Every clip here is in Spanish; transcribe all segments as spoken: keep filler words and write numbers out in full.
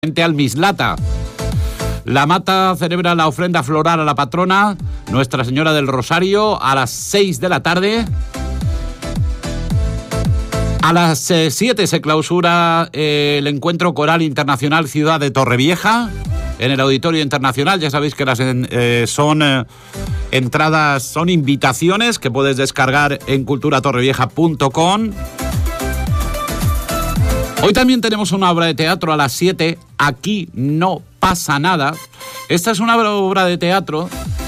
Al Mislata. La Mata celebra la ofrenda floral a la patrona Nuestra Señora del Rosario a las seis de la tarde. A las siete se clausura eh, el Encuentro Coral Internacional Ciudad de Torrevieja en el Auditorio Internacional. Ya sabéis que las eh, son eh, entradas, son invitaciones que puedes descargar en cultura torrevieja punto com. Hoy también tenemos una obra de teatro a las siete, Aquí no pasa nada. Esta es una obra de teatro,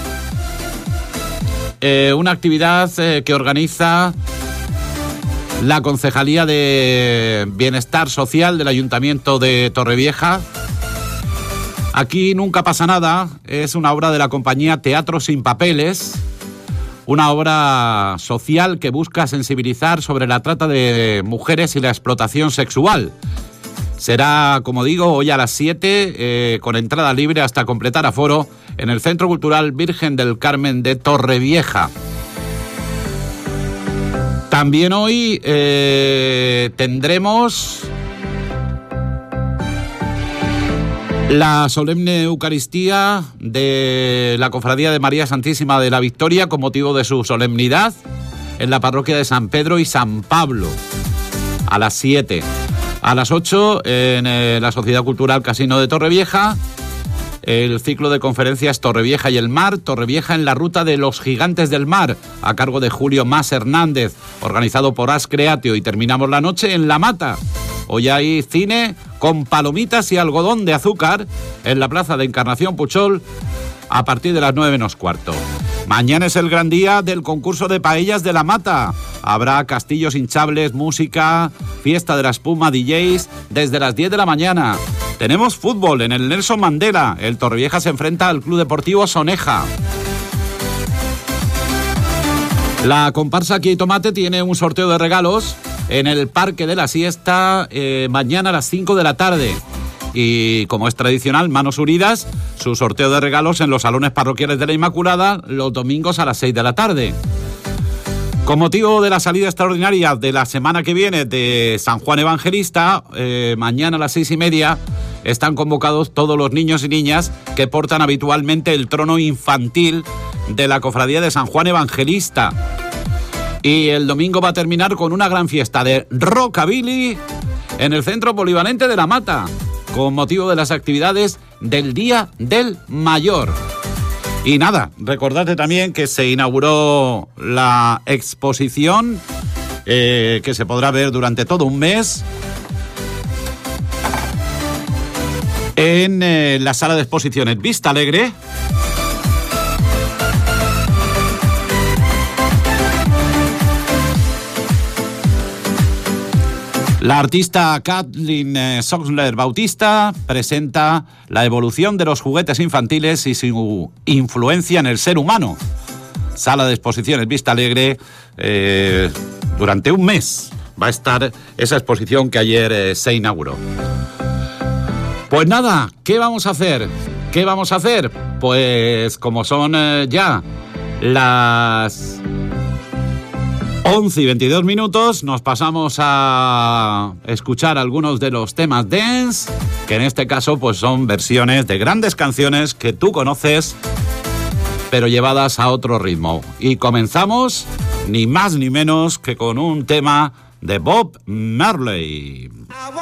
eh, una actividad eh, que organiza la Concejalía de Bienestar Social del Ayuntamiento de Torrevieja. Aquí nunca pasa nada, es una obra de la compañía Teatro Sin Papeles, una obra social que busca sensibilizar sobre la trata de mujeres y la explotación sexual. Será, como digo, hoy a las siete, eh, con entrada libre hasta completar aforo, en el Centro Cultural Virgen del Carmen de Torrevieja. También hoy eh, tendremos la solemne Eucaristía de la Cofradía de María Santísima de la Victoria con motivo de su solemnidad en la parroquia de San Pedro y San Pablo a las siete. A las ocho en eh, la Sociedad Cultural Casino de Torrevieja, el ciclo de conferencias Torrevieja y el Mar, Torrevieja en la ruta de los gigantes del mar, a cargo de Julio Mas Hernández, organizado por As Creatio, y terminamos la noche en La Mata. Hoy hay cine con palomitas y algodón de azúcar en la plaza de Encarnación Puchol a partir de las nueve menos cuarto. Mañana es el gran día del concurso de paellas de La Mata. Habrá castillos hinchables, música, fiesta de la espuma, D Js desde las diez de la mañana. Tenemos fútbol en el Nelson Mandela. El Torrevieja se enfrenta al Club Deportivo Soneja. La comparsa Aquí hay Tomate tiene un sorteo de regalos en el Parque de la Siesta eh, mañana a las cinco de la tarde. Y como es tradicional, Manos Unidas, su sorteo de regalos en los salones parroquiales de la Inmaculada los domingos a las seis de la tarde. Con motivo de la salida extraordinaria de la semana que viene de San Juan Evangelista, eh, mañana a las seis y media están convocados todos los niños y niñas que portan habitualmente el trono infantil de la Cofradía de San Juan Evangelista. Y el domingo va a terminar con una gran fiesta de rockabilly en el Centro Polivalente de La Mata, con motivo de las actividades del Día del Mayor. Y nada, recordad también que se inauguró la exposición eh, que se podrá ver durante todo un mes en eh, la sala de exposiciones Vista Alegre. La artista Kathleen Soxler Bautista presenta la evolución de los juguetes infantiles y su influencia en el ser humano. Sala de exposiciones Vista Alegre, eh, durante un mes va a estar esa exposición que ayer eh, se inauguró. Pues nada, ¿qué vamos a hacer? ¿Qué vamos a hacer? Pues como son eh, ya las once y veintidós minutos, nos pasamos a escuchar algunos de los temas dance, que en este caso pues son versiones de grandes canciones que tú conoces, pero llevadas a otro ritmo. Y comenzamos ni más ni menos que con un tema de Bob Marley.